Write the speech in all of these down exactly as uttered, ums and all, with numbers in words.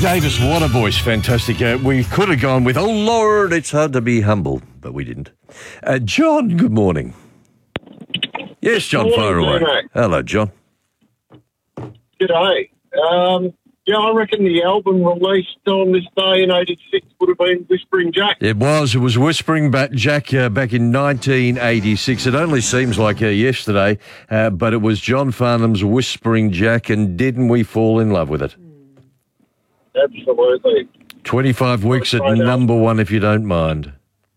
Davis, what a voice. Fantastic. Uh, we could have gone with, oh, Lord, it's hard to be humble, but we didn't. Uh, John, good morning. Yes, John, Good fire morning, away. mate. Hello, John. G'day. Um, yeah, I reckon the album released on this day in eighty-six would have been Whispering Jack. It was. It was Whispering back, Jack uh, back in nineteen eighty-six. It only seems like uh, yesterday, uh, but it was John Farnham's Whispering Jack, and didn't we fall in love with it? Absolutely. twenty-five weeks at Right now. number one, if you don't mind.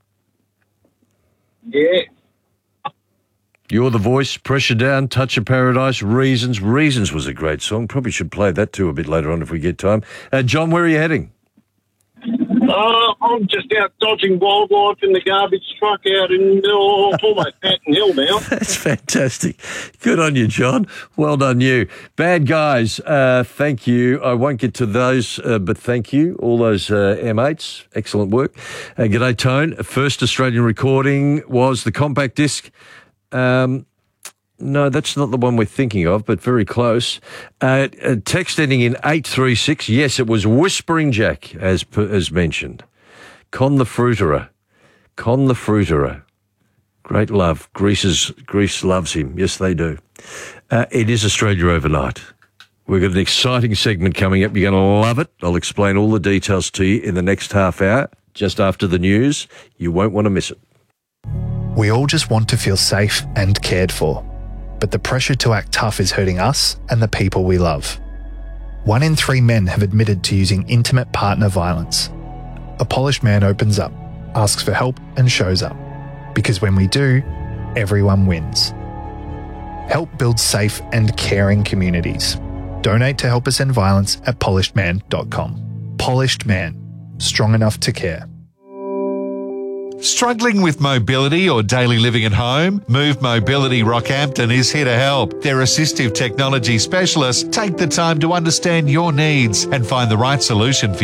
Yeah. You're the Voice, Pressure Down, Touch of Paradise, Reasons. Reasons was a great song. Probably should play that too a bit later on if we get time. Uh, John, where are you heading? Uh, I'm just out dodging wildlife in the garbage truck out in oh, almost Patton Hill now. That's fantastic. Good on you, John. Well done, you. Bad guys, uh, thank you. I won't get to those, uh, but thank you. All those uh, M eights, excellent work. Uh, g'day, Tone. First Australian recording was the compact disc. Um, no, that's not the one we're thinking of, but very close. Uh, uh, text ending in eight three six. Yes, it was Whispering Jack, as per, as mentioned. Con the Fruiterer. Con the Fruiterer. Great love. Greece's, Greece loves him. Yes, they do. Uh, it is Australia Overnight. We've got an exciting segment coming up. You're going to love it. I'll explain all the details to you in the next half hour, just after the news. You won't want to miss it. We all just want to feel safe and cared for, but the pressure to act tough is hurting us and the people we love. One in three men have admitted to using intimate partner violence. A polished man opens up, asks for help and shows up. Because when we do, everyone wins. Help build safe and caring communities. Donate to Help Us End Violence at polished man dot com. Polished Man. Strong enough to care. Struggling with mobility or daily living at home? Move Mobility Rockhampton is here to help. Their assistive technology specialists take the time to understand your needs and find the right solution for